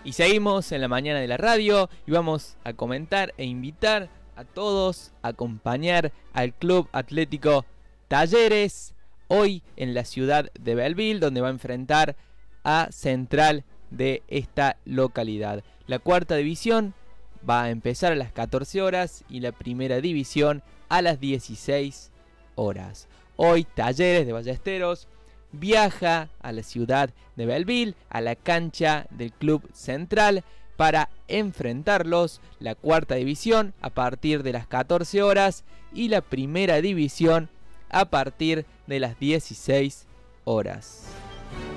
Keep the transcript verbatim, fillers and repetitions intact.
Y seguimos en la mañana de la radio y vamos a comentar e invitar a todos a acompañar al Club Atlético Talleres hoy en la ciudad de Belleville, donde va a enfrentar a Central de esta localidad. La cuarta división va a empezar a las catorce horas y la primera división a las dieciséis horas. Hoy Talleres de Ballesteros viaja a la ciudad de Belleville, a la cancha del Club Central, para enfrentarlos. La cuarta división a partir de las catorce horas y la primera división a partir de las dieciséis horas.